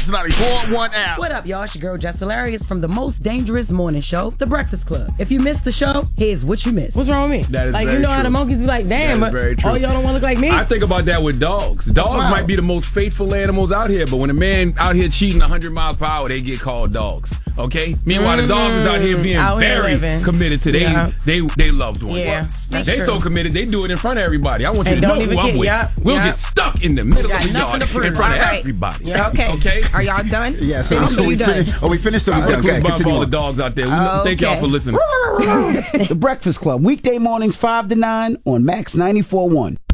Max 94.1 app. What up, y'all? It's your girl, Jess Hilarious from the most dangerous morning show, The Breakfast Club. If you missed the show, here's what you missed. What's wrong with me? That is like, very you know true. how the monkeys be like, damn, That is very true. all y'all don't want to look like me? I think about that with dogs. Dogs might be the most faithful animals out here, but when a man out here cheating 100 miles per hour, they get called dogs. Okay? Meanwhile, the dog is out here being very committed to they loved ones. Yeah, they so committed, they do it in front of everybody. I want you to know who I'm with. We'll get stuck in the middle of the yard in front of everybody. Okay. Are y'all done? Yeah, so are we finished? I want to close all the dogs out there. Thank y'all for listening. The Breakfast Club, weekday mornings 5 to 9 on Max 94.1.